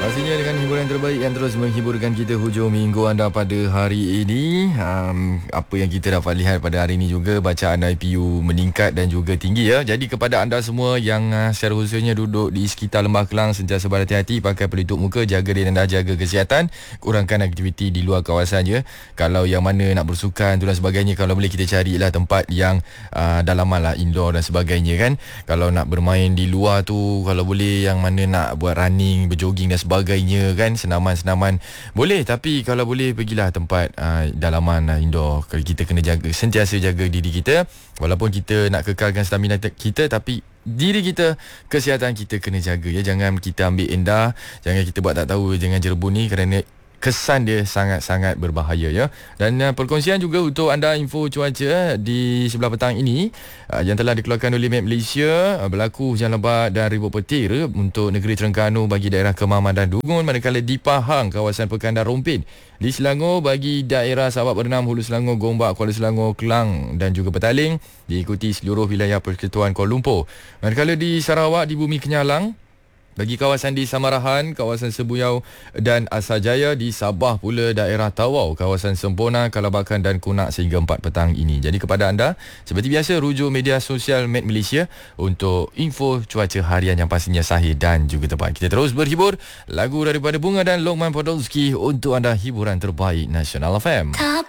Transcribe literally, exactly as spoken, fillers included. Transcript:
Pastinya dengan hiburan terbaik yang terus menghiburkan kita hujung minggu anda pada hari ini. um, Apa yang kita dapat lihat pada hari ini juga, bacaan I P U meningkat dan juga tinggi ya. Jadi kepada anda semua yang uh, secara khususnya duduk di sekitar Lembah Kelang, sentiasa berhati-hati, pakai pelitup muka, jaga diri anda, jaga kesihatan, kurangkan aktiviti di luar kawasan je. Kalau yang mana nak bersukan tu dan sebagainya, kalau boleh kita carilah tempat yang uh, dalaman lah, indoor dan sebagainya kan. Kalau nak bermain di luar tu, kalau boleh yang mana nak buat running, berjoging dan sebagainya sebagainya kan, senaman-senaman boleh, tapi kalau boleh pergilah tempat uh, dalaman, uh, indoor. Kalau kita kena jaga, sentiasa jaga diri kita, walaupun kita nak kekalkan stamina kita, tapi diri kita, kesihatan kita kena jaga ya. Jangan kita ambil endah, jangan kita buat tak tahu dengan jerebun ni, kerana kesan dia sangat-sangat berbahaya ya. Dan uh, perkongsian juga untuk anda info cuaca di sebelah petang ini uh, yang telah dikeluarkan oleh Met Malaysia. uh, Berlaku hujan lebat dan ribut petir untuk negeri Terengganu bagi daerah Kemaman dan Dungun, manakala di Pahang, kawasan Pekandan Rompin, di Selangor bagi daerah Sabak Bernam, Hulu Selangor, Gombak, Kuala Selangor, Kelang dan juga Petaling, diikuti seluruh wilayah Persekutuan Kuala Lumpur. Manakala di Sarawak, di Bumi Kenyalang, bagi kawasan di Samarahan, kawasan Sebuyau dan Asajaya, di Sabah pula daerah Tawau, kawasan Sempurna, Kalabakan dan Kunak sehingga empat petang ini. Jadi kepada anda, seperti biasa, rujuk media sosial Met Malaysia untuk info cuaca harian yang pastinya sahih dan juga tepat. Kita terus berhibur, lagu daripada Bunga dan Lokman Podolski untuk anda, hiburan terbaik Nasional F M.